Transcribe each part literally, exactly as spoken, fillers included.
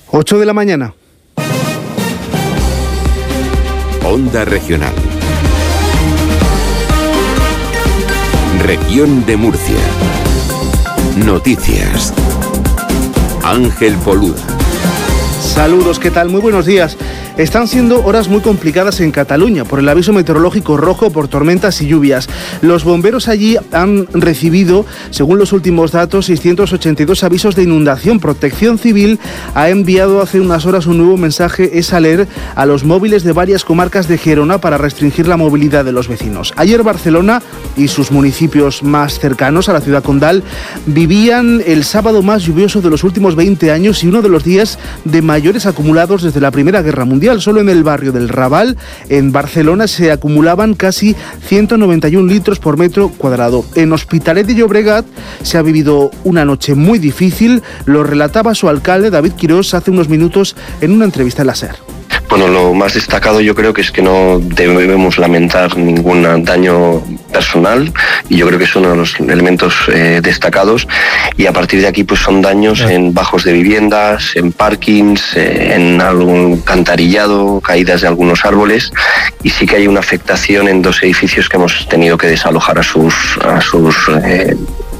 ocho de la mañana. Onda Regional. Región de Murcia. Noticias. Ángel Poluda. Saludos, ¿qué tal? Muy buenos días. Están siendo horas muy complicadas en Cataluña por el aviso meteorológico rojo por tormentas y lluvias. Los bomberos allí han recibido, según los últimos datos, seiscientos ochenta y dos avisos de inundación. Protección Civil ha enviado hace unas horas un nuevo mensaje S A L E R a los móviles de varias comarcas de Gerona para restringir la movilidad de los vecinos. Ayer Barcelona y sus municipios más cercanos a la ciudad condal vivían el sábado más lluvioso de los últimos veinte años y uno de los días de mayores acumulados desde la Primera Guerra Mundial. Solo en el barrio del Raval, en Barcelona, se acumulaban casi ciento noventa y un litros por metro cuadrado. En Hospitalet de Llobregat se ha vivido una noche muy difícil. Lo relataba su alcalde, David Quirós, hace unos minutos en una entrevista en la SER. Bueno, lo más destacado yo creo que es que no debemos lamentar ningún daño personal y yo creo que es uno de los elementos eh, destacados, y a partir de aquí pues son daños en bajos de viviendas, en parkings, eh, en algún cantarillado, caídas de algunos árboles, y sí que hay una afectación en dos edificios que hemos tenido que desalojar a sus, a sus, eh,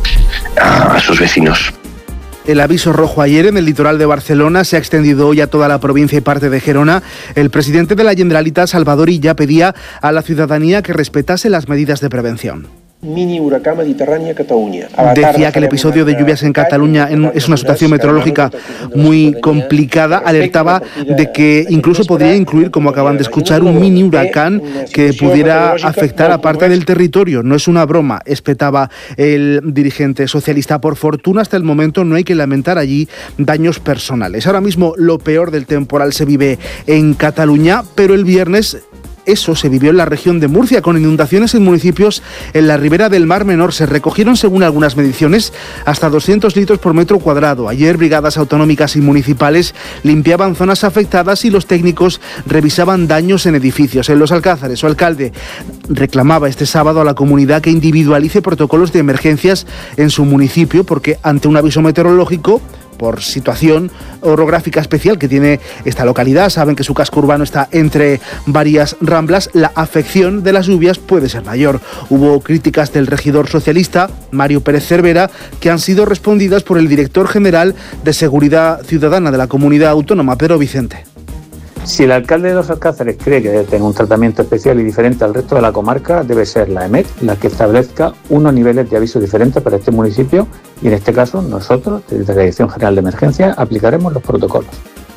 a, a sus vecinos. El aviso rojo ayer en el litoral de Barcelona se ha extendido hoy a toda la provincia y parte de Gerona. El presidente de la Generalitat, Salvador Illa, pedía a la ciudadanía que respetase las medidas de prevención. Mini huracán Mediterránea Cataluña. Decía que el episodio de lluvias en Cataluña es una situación meteorológica muy complicada. Alertaba de que incluso podría incluir, como acaban de escuchar, un mini huracán que pudiera afectar a parte del territorio. No es una broma, espetaba el dirigente socialista. Por fortuna, hasta el momento no hay que lamentar allí daños personales. Ahora mismo lo peor del temporal se vive en Cataluña, pero el viernes eso se vivió en la región de Murcia, con inundaciones en municipios en la ribera del Mar Menor. Se recogieron, según algunas mediciones, hasta doscientos litros por metro cuadrado. Ayer, brigadas autonómicas y municipales limpiaban zonas afectadas y los técnicos revisaban daños en edificios. En Los Alcázares, su alcalde reclamaba este sábado a la comunidad que individualice protocolos de emergencias en su municipio, porque ante un aviso meteorológico por situación orográfica especial que tiene esta localidad, saben que su casco urbano está entre varias ramblas, la afección de las lluvias puede ser mayor. Hubo críticas del regidor socialista, Mario Pérez Cervera, que han sido respondidas por el director general de Seguridad Ciudadana de la Comunidad Autónoma, Pedro Vicente. Si el alcalde de Los Alcázares cree que debe tener un tratamiento especial y diferente al resto de la comarca, debe ser la E M E T la que establezca unos niveles de aviso diferentes para este municipio, y en este caso nosotros, desde la Dirección General de Emergencia, aplicaremos los protocolos.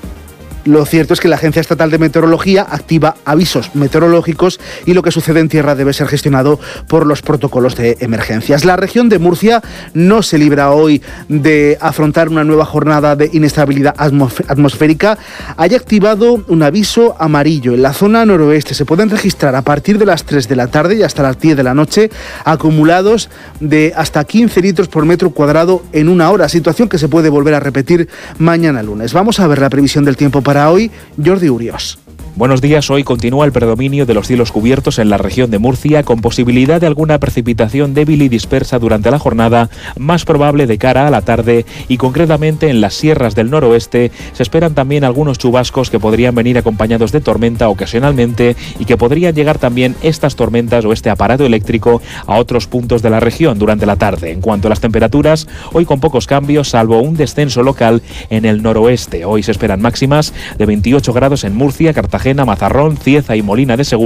Lo cierto es que la Agencia Estatal de Meteorología activa avisos meteorológicos y lo que sucede en tierra debe ser gestionado por los protocolos de emergencias. La región de Murcia no se libra hoy de afrontar una nueva jornada de inestabilidad atmosférica. Hay activado un aviso amarillo. En la zona noroeste se pueden registrar a partir de las tres de la tarde y hasta las diez de la noche acumulados de hasta quince litros por metro cuadrado en una hora, situación que se puede volver a repetir mañana lunes. Vamos a ver la previsión del tiempo para Para hoy, Jordi Urios. Buenos días. Hoy continúa el predominio de los cielos cubiertos en la región de Murcia, con posibilidad de alguna precipitación débil y dispersa durante la jornada, más probable de cara a la tarde, y concretamente en las sierras del noroeste se esperan también algunos chubascos que podrían venir acompañados de tormenta ocasionalmente, y que podrían llegar también estas tormentas o este aparato eléctrico a otros puntos de la región durante la tarde. En cuanto a las temperaturas, hoy con pocos cambios, salvo un descenso local en el noroeste. Hoy se esperan máximas de veintiocho grados en Murcia, Cartagena, Mazarrón, Cieza y Molina de Segura.